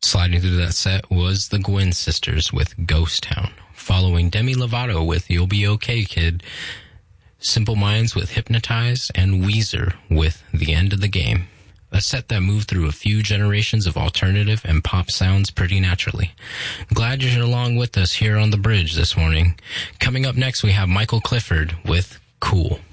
Sliding through that set was the Gwen Sisters with Ghost Town, following Demi Lovato with You'll Be Okay, Kid, Simple Minds with Hypnotize, and Weezer with The End of the Game. A set that moved through a few generations of alternative and pop sounds pretty naturally. Glad you're along with us here on The Bridge this morning. Coming up next, we have Michael Clifford with Cool.